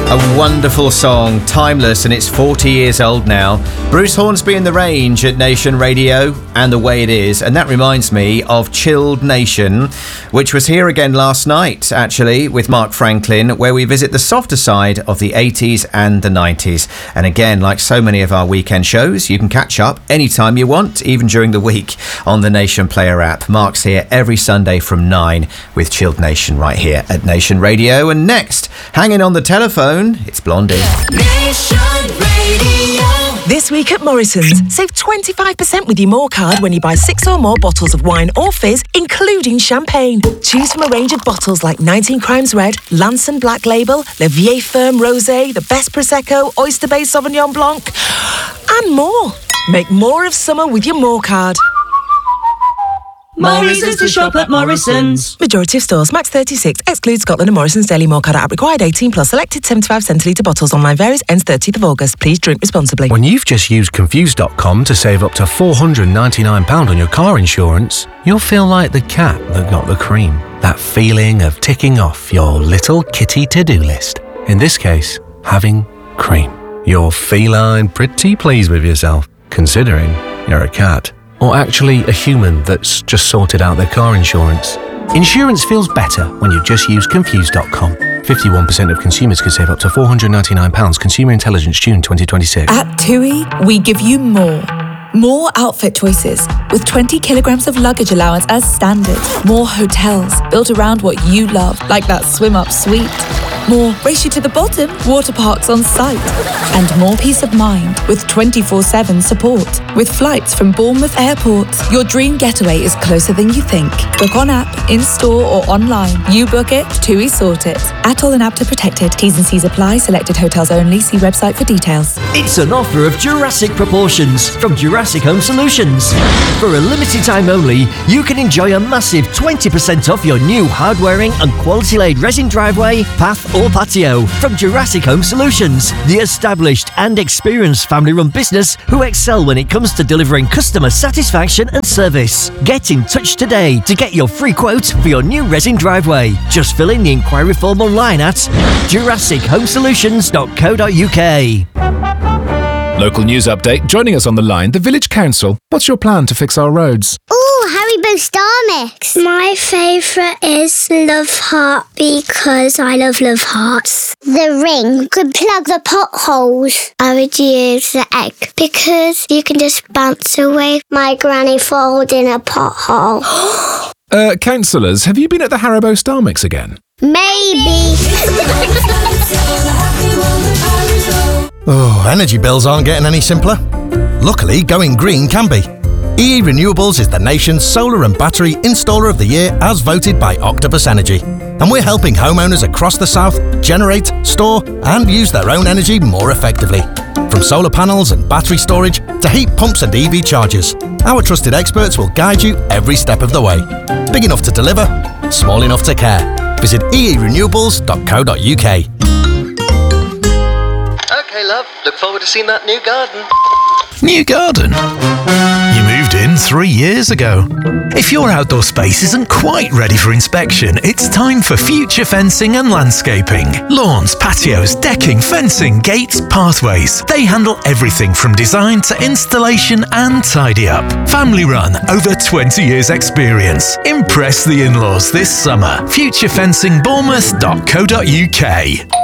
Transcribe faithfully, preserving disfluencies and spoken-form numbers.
A wonderful song, timeless, and it's forty years old now. Bruce Hornsby and The Range at Nation Radio and The Way It Is. And that reminds me of Chilled Nation, which was here again last night, actually, with Mark Franklin, where we visit the softer side of the eighties and the nineties. And again, like so many of our weekend shows, you can catch up anytime you want, even during the week, on the Nation Player app. Mark's here every Sunday from nine with Chilled Nation right here at Nation Radio. And next, hanging on the telephone, it's Blondie. Nation Radio. This week at Morrison's, save twenty-five percent with your More card when you buy six or more bottles of wine or fizz, including champagne. Choose from a range of bottles like nineteen Crimes Red, Lanson Black Label, Le Vieille Ferme Rosé, the Best Prosecco, Oyster Bay Sauvignon Blanc, and more. Make more of summer with your More card. Morrison's to shop at Morrison's. Majority of stores, max thirty-six, excludes Scotland and Morrison's Daily More card app required eighteen plus, selected seventy-five centilitre bottles, online varies, ends thirtieth of August. Please drink responsibly. When you've just used Confused dot com to save up to four hundred ninety-nine pounds on your car insurance, you'll feel like the cat that got the cream. That feeling of ticking off your little kitty to-do list. In this case, having cream. You're feline pretty pleased with yourself, considering you're a cat. Or actually a human that's just sorted out their car insurance. Insurance feels better when you just use Confused dot com. fifty-one percent of consumers could save up to four hundred ninety-nine pounds. Consumer Intelligence, June twenty twenty-six. At TUI, we give you more. More outfit choices, with twenty kilograms of luggage allowance as standard. More hotels, built around what you love, like that swim-up suite. More race you to the bottom, water parks on site. And more peace of mind with twenty-four seven support. With flights from Bournemouth Airport. Your dream getaway is closer than you think. Book on app, in-store or online. You book it, TUI sort it. Atoll and APTA protected. T's and C's apply. Selected hotels only. See website for details. It's an offer of Jurassic proportions from Jurassic Home Solutions. For a limited time only, you can enjoy a massive twenty percent off your new hard-wearing and quality-laid resin driveway, path or patio from Jurassic Home Solutions, the established and experienced family-run business who excel when it comes to delivering customer satisfaction and service. Get in touch today to get your free quote for your new resin driveway. Just fill in the inquiry form online at jurassic home solutions dot co dot uk. Local news update. Joining us on the line, the Village Council. What's your plan to fix our roads? Ooh, Haribo Star Mix. My favourite is Love Heart because I love Love Hearts. The ring could plug the potholes. I would use the egg because you can just bounce away my granny falls in a pothole. uh, councillors, have you been at the Haribo Star Mix again? Maybe. Oh, energy bills aren't getting any simpler. Luckily, going green can be. E E Renewables is the nation's solar and battery installer of the year as voted by Octopus Energy. And we're helping homeowners across the south generate, store and use their own energy more effectively. From solar panels and battery storage to heat pumps and E V chargers, our trusted experts will guide you every step of the way. Big enough to deliver, small enough to care. Visit e e renewables dot co dot uk. Okay, love. Look forward to seeing that new garden. New garden? You moved in three years ago. If your outdoor space isn't quite ready for inspection, it's time for Future Fencing and Landscaping. Lawns, patios, decking, fencing, gates, pathways. They handle everything from design to installation and tidy up. Family run, over twenty years experience. Impress the in-laws this summer. future fencing bournemouth dot co dot uk.